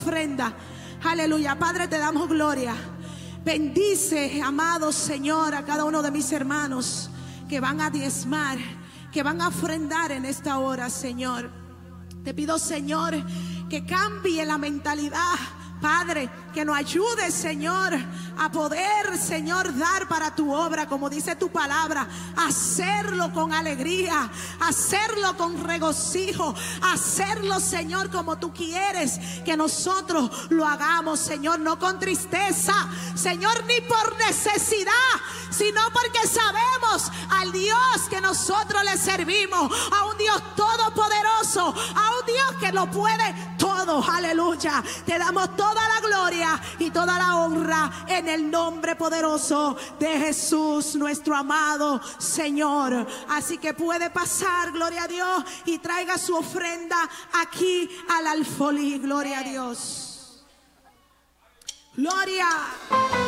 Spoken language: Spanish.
ofrenda. Aleluya. Padre, te damos gloria. Bendice, amado Señor, a cada uno de mis hermanos que van a diezmar, que van a ofrendar en esta hora, Señor. Te pido, Señor, que cambie la mentalidad, Padre, que nos ayude, Señor, a poder, Señor, dar para tu obra, como dice tu palabra, hacerlo con alegría, hacerlo con regocijo, hacerlo, Señor, como tú quieres que nosotros lo hagamos, Señor, no con tristeza, Señor, ni por necesidad, sino porque sabemos al Dios que nosotros le servimos, a un Dios todopoderoso, a un Dios que lo puede todo. Aleluya. Te damos toda la gloria y toda la honra en el nombre poderoso de Jesús, nuestro amado Señor. Así que puede pasar, gloria a Dios, y traiga su ofrenda aquí al alfolí. Gloria a Dios. Gloria.